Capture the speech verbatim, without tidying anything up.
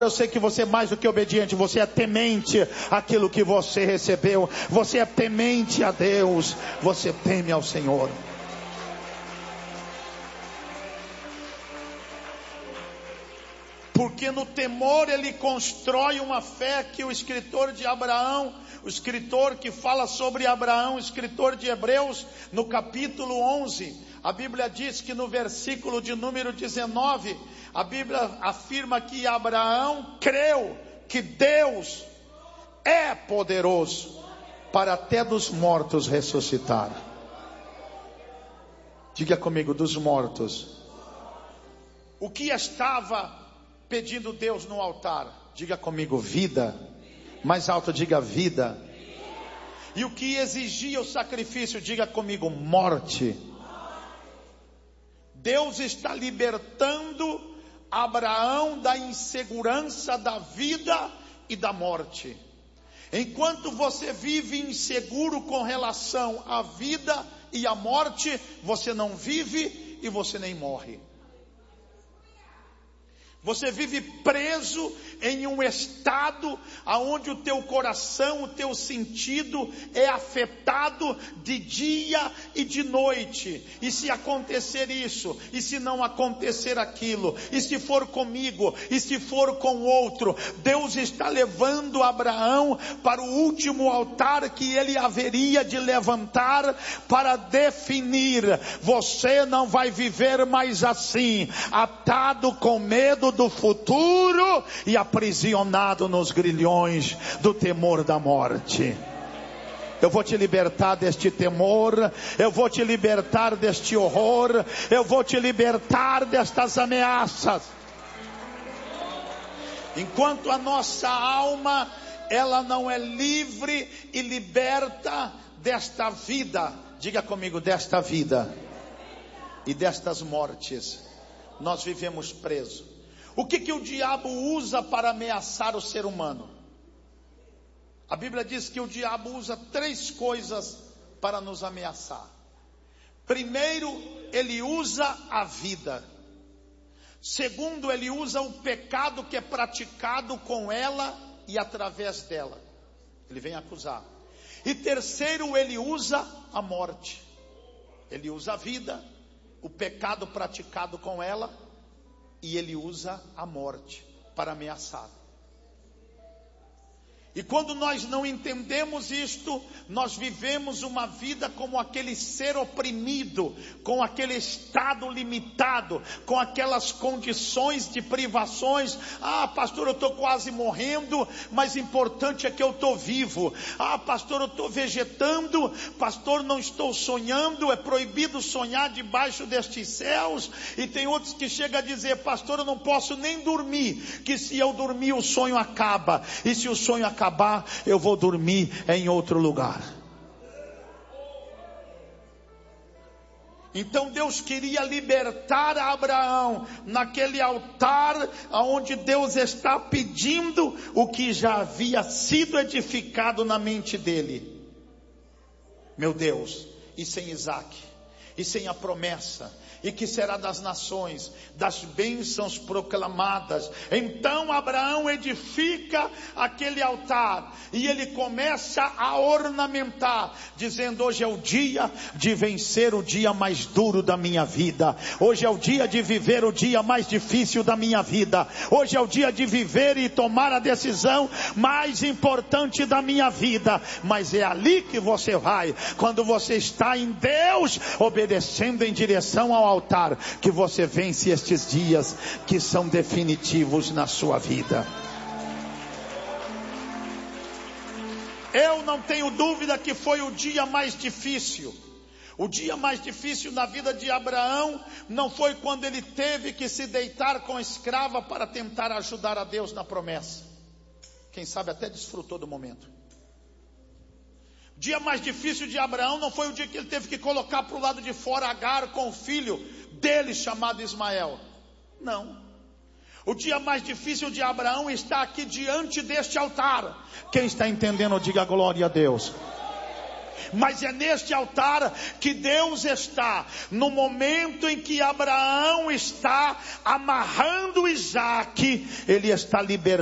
Eu sei que você é mais do que obediente, você é temente àquilo que você recebeu, você é temente a Deus, você teme ao Senhor. Porque no temor ele constrói uma fé que o escritor de Abraão, o escritor que fala sobre Abraão, o escritor de Hebreus, no capítulo onze, a Bíblia diz que no versículo de número dezenove, a Bíblia afirma que Abraão creu que Deus é poderoso para até dos mortos ressuscitar. Diga comigo, dos mortos. O que estava pedindo Deus no altar? Diga comigo, vida. Mais alto, diga vida. E o que exigia o sacrifício? Diga comigo, morte. Deus está libertando Abraão da insegurança da vida e da morte. Enquanto você vive inseguro com relação à vida e à morte, você não vive e você nem morre. Você vive preso em um estado aonde o teu coração, o teu sentido é afetado de dia e de noite. E se acontecer isso, e se não acontecer aquilo, e se for comigo, e se for com outro, Deus está levando Abraão para o último altar que ele haveria de levantar para definir: você não vai viver mais assim, atado com medo do futuro e aprisionado nos grilhões do temor da morte. Eu vou te libertar deste temor, eu vou te libertar deste horror, eu vou te libertar destas ameaças. Enquanto a nossa alma, ela não é livre e liberta desta vida, diga comigo, desta vida e destas mortes, nós vivemos presos. O que que o diabo usa para ameaçar o ser humano? A Bíblia diz que o diabo usa três coisas para nos ameaçar. Primeiro, ele usa a vida. Segundo, ele usa o pecado que é praticado com ela e através dela. Ele vem acusar. E terceiro, ele usa a morte. Ele usa a vida, o pecado praticado com ela, e ele usa a morte para ameaçar. E quando nós não entendemos isto, nós vivemos uma vida como aquele ser oprimido, com aquele estado limitado, com aquelas condições de privações. Ah, pastor, eu estou quase morrendo, mas importante é que eu estou vivo. Ah, pastor, eu estou vegetando, pastor, não estou sonhando, é proibido sonhar debaixo destes céus. E tem outros que chegam a dizer: pastor, eu não posso nem dormir, que se eu dormir o sonho acaba, e se o sonho acaba, acabar, eu vou dormir em outro lugar. Então Deus queria libertar Abraão naquele altar onde Deus está pedindo o que já havia sido edificado na mente dele. Meu Deus, e sem Isaque, e sem a promessa, e que será das nações, das bênçãos proclamadas. Então Abraão edifica aquele altar, e ele começa a ornamentar, dizendo: hoje é o dia de vencer o dia mais duro da minha vida, hoje é o dia de viver o dia mais difícil da minha vida, hoje é o dia de viver e tomar a decisão mais importante da minha vida. Mas é ali que você vai, quando você está em Deus, obedecendo em direção ao altar, que você vence estes dias que são definitivos na sua vida. Eu não tenho dúvida que foi o dia mais difícil. O dia mais difícil na vida de Abraão não foi quando ele teve que se deitar com a escrava para tentar ajudar a Deus na promessa. Quem sabe até desfrutou do momento. O dia mais difícil de Abraão não foi o dia que ele teve que colocar para o lado de fora Agar com o filho dele chamado Ismael. Não. O dia mais difícil de Abraão está aqui diante deste altar. Quem está entendendo, diga glória a Deus. Mas é neste altar que Deus está, no momento em que Abraão está amarrando Isaque, Ele está libertando